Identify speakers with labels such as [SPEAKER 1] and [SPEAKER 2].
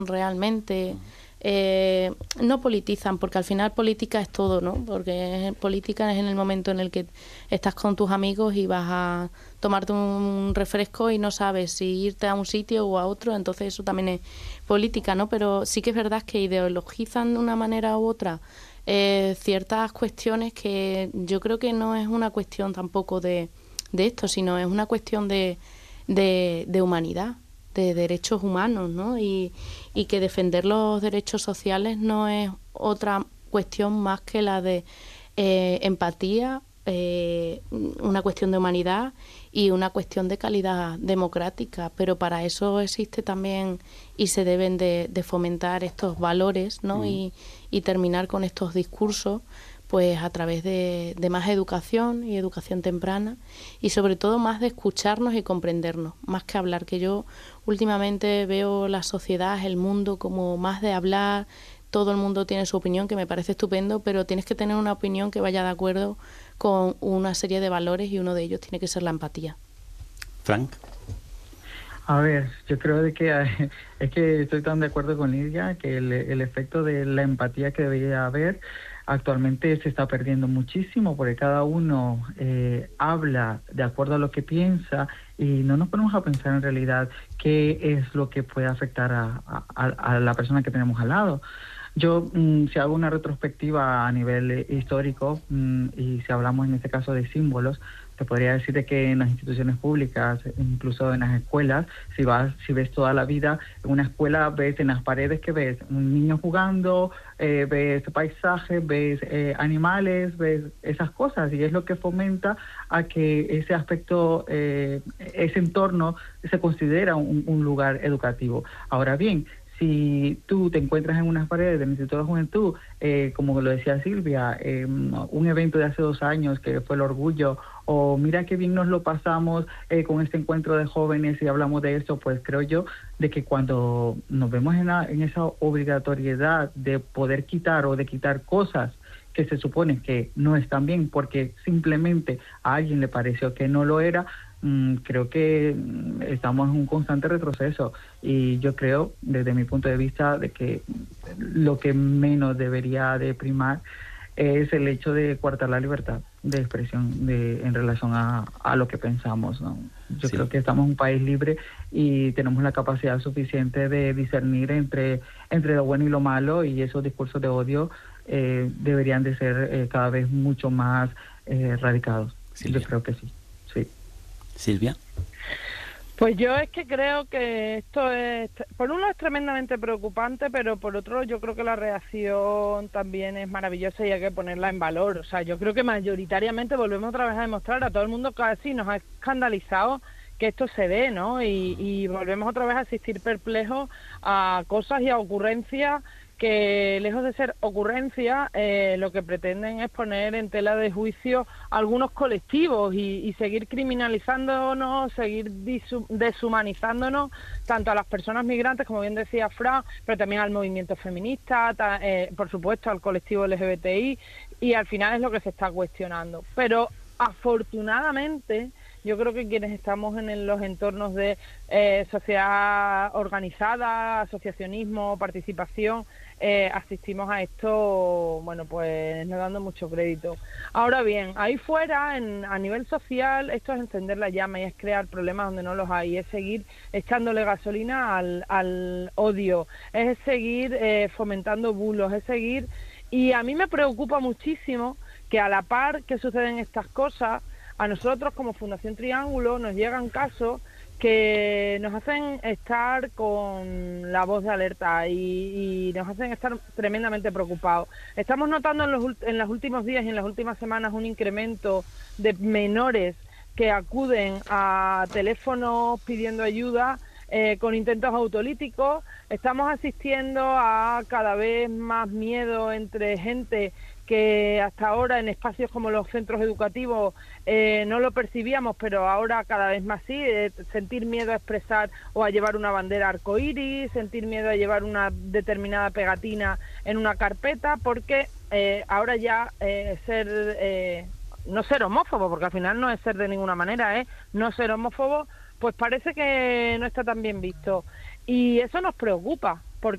[SPEAKER 1] realmente, no politizan, porque al final política es todo, ¿no? Porque política es en el momento en el que estás con tus amigos y vas a tomarte un refresco y no sabes si irte a un sitio o a otro, entonces eso también es política, ¿no? Pero sí que es verdad que ideologizan de una manera u otra ciertas cuestiones que yo creo que no es una cuestión tampoco de esto, sino es una cuestión de humanidad, de derechos humanos, ¿no? Y que defender los derechos sociales no es otra cuestión más que la de empatía, una cuestión de humanidad y una cuestión de calidad democrática, pero para eso existe también y se deben de fomentar estos valores, ¿no? Y terminar con estos discursos pues a través de más educación y educación temprana y sobre todo más de escucharnos y comprendernos, más que hablar, que yo últimamente veo la sociedad, el mundo como más de hablar, todo el mundo tiene su opinión, que me parece estupendo, pero tienes que tener una opinión que vaya de acuerdo con una serie de valores y uno de ellos tiene que ser la empatía.
[SPEAKER 2] Frank.
[SPEAKER 3] A ver, yo creo de que es que estoy tan de acuerdo con Lidia que el efecto de la empatía que debería haber actualmente se está perdiendo muchísimo porque cada uno habla de acuerdo a lo que piensa y no nos ponemos a pensar en realidad qué es lo que puede afectar a la persona que tenemos al lado. Yo, si hago una retrospectiva a nivel histórico y si hablamos en este caso de símbolos, te podría decir de que en las instituciones públicas, incluso en las escuelas, si ves toda la vida, en una escuela ves en las paredes que ves un niño jugando, ves paisajes, ves animales, ves esas cosas y es lo que fomenta a que ese aspecto, ese entorno se considera un lugar educativo. Ahora bien, si tú te encuentras en unas paredes del Instituto de la Juventud, como lo decía Silvia, un evento de hace 2 años que fue el Orgullo, o mira qué bien nos lo pasamos con este encuentro de jóvenes y hablamos de eso, pues creo yo de que cuando nos vemos en esa obligatoriedad de poder quitar o de quitar cosas que se supone que no están bien porque simplemente a alguien le pareció que no lo era, creo que estamos en un constante retroceso y yo creo, desde mi punto de vista, de que lo que menos debería de primar es el hecho de coartar la libertad de expresión en relación a lo que pensamos, ¿no? Yo creo que estamos en un país libre y tenemos la capacidad suficiente de discernir entre lo bueno y lo malo y esos discursos de odio deberían de ser cada vez mucho más radicados. Silvia. Yo creo que sí.
[SPEAKER 2] Silvia.
[SPEAKER 4] Pues yo es que creo que esto es, por uno es tremendamente preocupante, pero por otro yo creo que la reacción también es maravillosa y hay que ponerla en valor. O sea, yo creo que mayoritariamente volvemos otra vez a demostrar a todo el mundo que así nos ha escandalizado que esto se dé, ¿no? Y volvemos otra vez a asistir perplejos a cosas y a ocurrencias que, lejos de ser ocurrencias, lo que pretenden es poner en tela de juicio algunos colectivos y seguir criminalizándonos, seguir deshumanizándonos, tanto a las personas migrantes, como bien decía Fran, pero también al movimiento feminista, por supuesto al colectivo LGBTI, y al final es lo que se está cuestionando. Pero afortunadamente, yo creo que quienes estamos en los entornos de sociedad organizada, asociacionismo, participación, asistimos a esto, bueno, pues no dando mucho crédito. Ahora bien, ahí fuera, a nivel social, esto es encender la llama y es crear problemas donde no los hay, es seguir echándole gasolina al odio, es seguir fomentando bulos, es seguir... Y a mí me preocupa muchísimo que a la par que suceden estas cosas, a nosotros como Fundación Triángulo nos llegan casos que nos hacen estar con la voz de alerta y nos hacen estar tremendamente preocupados. Estamos notando en los últimos días y en las últimas semanas un incremento de menores que acuden a teléfonos pidiendo ayuda con intentos autolíticos. Estamos asistiendo a cada vez más miedo entre gente que hasta ahora en espacios como los centros educativos no lo percibíamos, pero ahora cada vez más sí, sentir miedo a expresar o a llevar una bandera arcoíris, sentir miedo a llevar una determinada pegatina en una carpeta, porque ahora ya no ser homófobo, porque al final no es ser de ninguna manera, no ser homófobo, pues parece que no está tan bien visto. Y eso nos preocupa,